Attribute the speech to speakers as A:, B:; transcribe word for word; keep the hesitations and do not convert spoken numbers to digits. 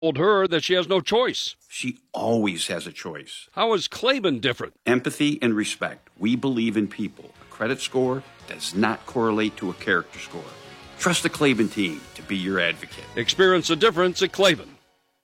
A: told her that she has no choice.
B: She always has a choice.
A: How is Klaban different?
B: Empathy and respect. We believe in people. A credit score does not correlate to a character score. Trust the Klaban team to be your advocate.
A: Experience the difference at Klaban.